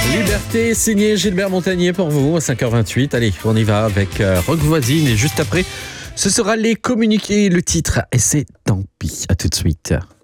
Liberté, signé Gilbert Montagnier pour vous à 5h28. Allez, on y va avec Rock Voisine et juste après, ce sera les communiqués, le titre. Et c'est tant pis. À tout de suite.